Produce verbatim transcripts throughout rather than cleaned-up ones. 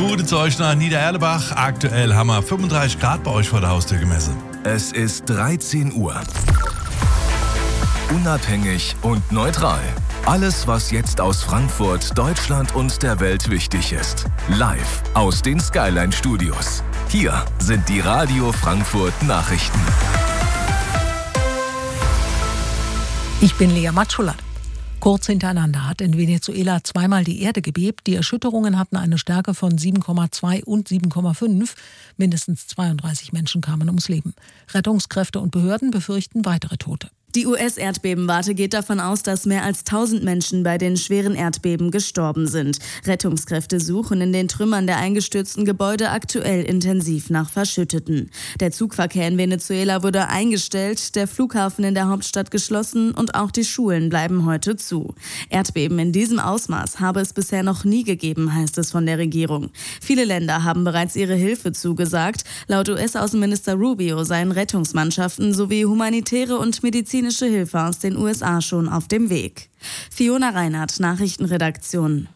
Gute zu euch nach Niedererlebach. Aktuell haben wir fünfunddreißig Grad bei euch vor der Haustür gemessen. Es ist dreizehn Uhr. Unabhängig und neutral. Alles, was jetzt aus Frankfurt, Deutschland und der Welt wichtig ist. Live aus den Skyline Studios. Hier sind die Radio Frankfurt Nachrichten. Ich bin Lea Matschulat. Kurz hintereinander hat in Venezuela zweimal die Erde gebebt. Die Erschütterungen hatten eine Stärke von sieben Komma zwei und sieben Komma fünf. Mindestens zweiunddreißig Menschen kamen ums Leben. Rettungskräfte und Behörden befürchten weitere Tote. Die U S-Erdbebenwarte geht davon aus, dass mehr als tausend Menschen bei den schweren Erdbeben gestorben sind. Rettungskräfte suchen in den Trümmern der eingestürzten Gebäude aktuell intensiv nach Verschütteten. Der Zugverkehr in Venezuela wurde eingestellt, der Flughafen in der Hauptstadt geschlossen und auch die Schulen bleiben heute zu. Erdbeben in diesem Ausmaß habe es bisher noch nie gegeben, heißt es von der Regierung. Viele Länder haben bereits ihre Hilfe zugesagt. Laut U S-Außenminister Rubio seien Rettungsmannschaften sowie humanitäre und medizinische Hilfe aus den U S A schon auf dem Weg. Fiona Reinhardt, Nachrichtenredaktion.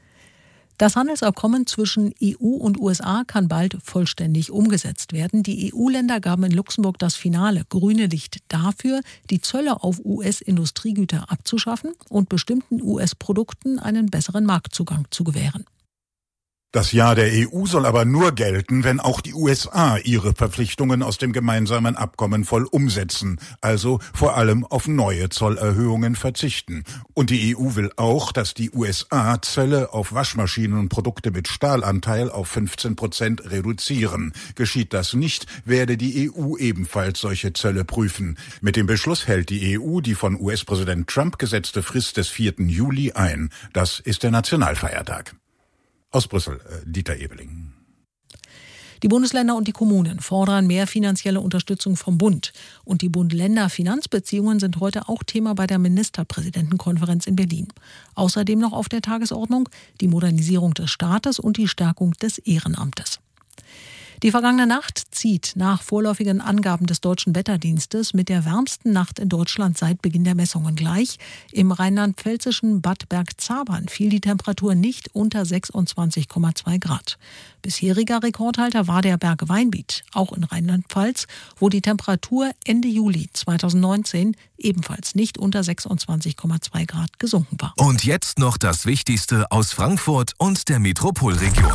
Das Handelsabkommen zwischen E U und U S A kann bald vollständig umgesetzt werden. Die E U-Länder gaben in Luxemburg das finale grüne Licht dafür, die Zölle auf U S-Industriegüter abzuschaffen und bestimmten U S-Produkten einen besseren Marktzugang zu gewähren. Das Ja der E U soll aber nur gelten, wenn auch die U S A ihre Verpflichtungen aus dem gemeinsamen Abkommen voll umsetzen, also vor allem auf neue Zollerhöhungen verzichten. Und die E U will auch, dass die U S A Zölle auf Waschmaschinen und Produkte mit Stahlanteil auf fünfzehn Prozent reduzieren. Geschieht das nicht, werde die E U ebenfalls solche Zölle prüfen. Mit dem Beschluss hält die E U die von U S-Präsident Trump gesetzte Frist des vierten Juli ein. Das ist der Nationalfeiertag. Aus Brüssel, äh, Dieter Ebeling. Die Bundesländer und die Kommunen fordern mehr finanzielle Unterstützung vom Bund. Und die Bund-Länder-Finanzbeziehungen sind heute auch Thema bei der Ministerpräsidentenkonferenz in Berlin. Außerdem noch auf der Tagesordnung die Modernisierung des Staates und die Stärkung des Ehrenamtes. Die vergangene Nacht zieht nach vorläufigen Angaben des Deutschen Wetterdienstes mit der wärmsten Nacht in Deutschland seit Beginn der Messungen gleich. Im rheinland-pfälzischen Bad Bergzabern fiel die Temperatur nicht unter sechsundzwanzig Komma zwei Grad. Bisheriger Rekordhalter war der Berg Weinbiet, auch in Rheinland-Pfalz, wo die Temperatur Ende Juli zweitausendneunzehn ebenfalls nicht unter sechsundzwanzig Komma zwei Grad gesunken war. Und jetzt noch das Wichtigste aus Frankfurt und der Metropolregion.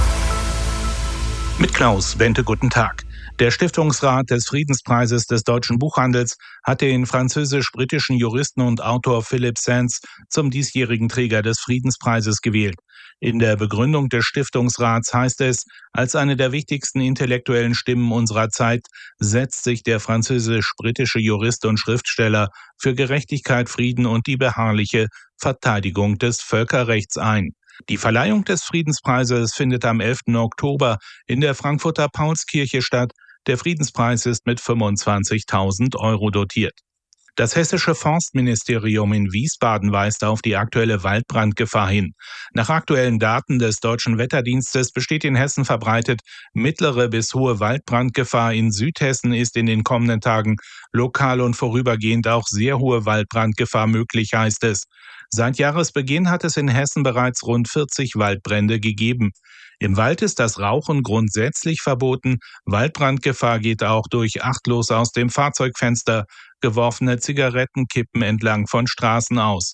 Mit Klaus Bente, guten Tag. Der Stiftungsrat des Friedenspreises des deutschen Buchhandels hat den französisch-britischen Juristen und Autor Philip Sands zum diesjährigen Träger des Friedenspreises gewählt. In der Begründung des Stiftungsrats heißt es, als eine der wichtigsten intellektuellen Stimmen unserer Zeit setzt sich der französisch-britische Jurist und Schriftsteller für Gerechtigkeit, Frieden und die beharrliche Verteidigung des Völkerrechts ein. Die Verleihung des Friedenspreises findet am elften Oktober in der Frankfurter Paulskirche statt. Der Friedenspreis ist mit fünfundzwanzigtausend Euro dotiert. Das hessische Forstministerium in Wiesbaden weist auf die aktuelle Waldbrandgefahr hin. Nach aktuellen Daten des Deutschen Wetterdienstes besteht in Hessen verbreitet mittlere bis hohe Waldbrandgefahr. In Südhessen ist in den kommenden Tagen lokal und vorübergehend auch sehr hohe Waldbrandgefahr möglich, heißt es. Seit Jahresbeginn hat es in Hessen bereits rund vierzig Waldbrände gegeben. Im Wald ist das Rauchen grundsätzlich verboten. Waldbrandgefahr geht auch durch achtlos aus dem Fahrzeugfenster geworfene Zigarettenkippen entlang von Straßen aus.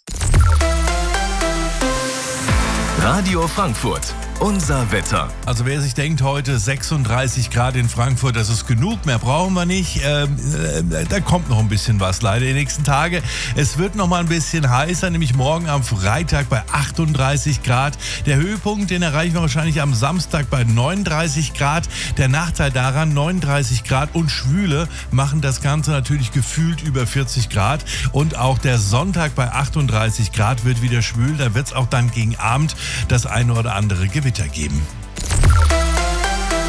Radio Frankfurt, unser Wetter. Also wer sich denkt, heute sechsunddreißig Grad in Frankfurt, das ist genug, mehr brauchen wir nicht. Ähm, äh, da kommt noch ein bisschen was leider die nächsten Tage. Es wird noch mal ein bisschen heißer, nämlich morgen am Freitag bei achtunddreißig Grad. Der Höhepunkt, den erreichen wir wahrscheinlich am Samstag bei neununddreißig Grad. Der Nachteil daran, neununddreißig Grad und Schwüle machen das Ganze natürlich gefühlt über vierzig Grad. Und auch der Sonntag bei achtunddreißig Grad wird wieder schwül. Da wird es auch dann gegen Abend das eine oder andere Gewitter geben.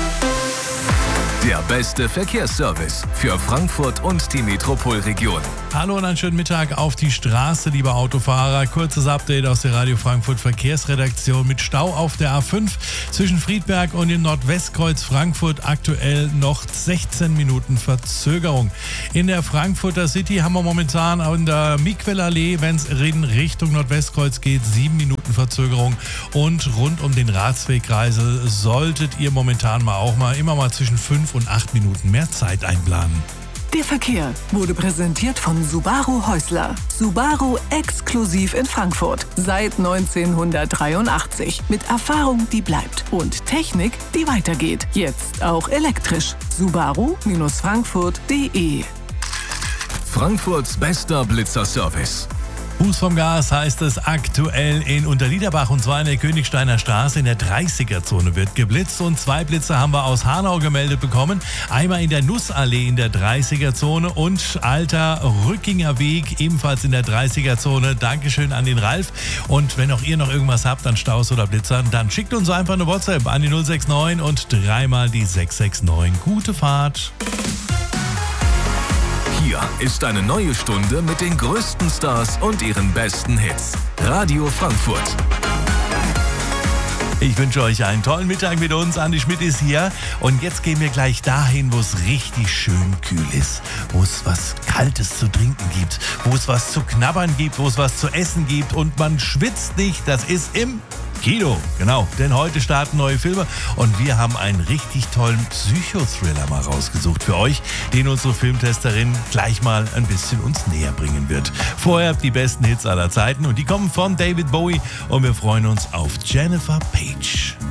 Der beste Verkehrsservice für Frankfurt und die Metropolregion. Hallo und einen schönen Mittag auf die Straße, liebe Autofahrer. Kurzes Update aus der Radio Frankfurt Verkehrsredaktion mit Stau auf der A fünf zwischen Friedberg und dem Nordwestkreuz Frankfurt. Aktuell noch sechzehn Minuten Verzögerung. In der Frankfurter City haben wir momentan an der Miquelallee, wenn es in Richtung Nordwestkreuz geht, sieben Minuten Verzögerung. Und rund um den Ratswegkreisel solltet ihr momentan mal auch mal immer mal zwischen fünf und acht Minuten mehr Zeit einplanen. Der Verkehr wurde präsentiert von Subaru Häusler. Subaru exklusiv in Frankfurt. Seit neunzehnhundertdreiundachtzig. Mit Erfahrung, die bleibt. Und Technik, die weitergeht. Jetzt auch elektrisch. Subaru Frankfurt punkt de. Frankfurts bester Blitzerservice. Fuß vom Gas heißt es aktuell in Unterliederbach, und zwar in der Königsteiner Straße in der dreißiger-Zone wird geblitzt, und zwei Blitze haben wir aus Hanau gemeldet bekommen. Einmal in der Nussallee in der dreißiger-Zone und Alter Rückinger Weg ebenfalls in der dreißiger-Zone. Dankeschön an den Ralf. Und wenn auch ihr noch irgendwas habt an Staus oder Blitzern, dann schickt uns einfach eine WhatsApp an die null sechs neun und dreimal die sechs sechs neun. Gute Fahrt. Hier ist eine neue Stunde mit den größten Stars und ihren besten Hits. Radio Frankfurt. Ich wünsche euch einen tollen Mittag mit uns. Andi Schmidt ist hier. Und jetzt gehen wir gleich dahin, wo es richtig schön kühl ist. Wo es was Kaltes zu trinken gibt. Wo es was zu knabbern gibt. Wo es was zu essen gibt. Und man schwitzt nicht. Das ist im Kino. Genau. Denn heute starten neue Filme. Und wir haben einen richtig tollen Psychothriller mal rausgesucht für euch, den unsere Filmtesterin gleich mal ein bisschen uns näher bringen wird. Vorher die besten Hits aller Zeiten. Und die kommen von David Bowie. Und wir freuen uns auf Jennifer Page.